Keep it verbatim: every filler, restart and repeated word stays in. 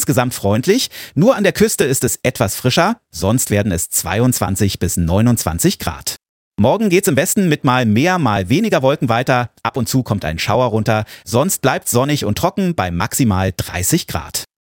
insgesamt freundlich. Nur an der Küste ist es etwas frischer, sonst werden es zweiundzwanzig bis neunundzwanzig Grad. Morgen geht's im Westen mit mal mehr, mal weniger Wolken weiter. Ab und zu kommt ein Schauer runter. Sonst bleibt sonnig und trocken bei maximal dreißig Grad.